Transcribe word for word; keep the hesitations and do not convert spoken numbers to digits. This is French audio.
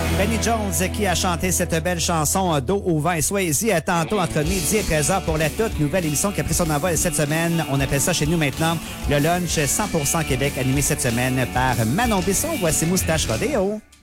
Benny Jones qui a chanté cette belle chanson Dos au vent. Soyez-y à tantôt entre midi et treize heures pour la toute nouvelle émission qui a pris son envol cette semaine. On appelle ça chez nous maintenant le lunch cent pour cent Québec, animé cette semaine par Manon Bisson. Voici Moustache Rodéo.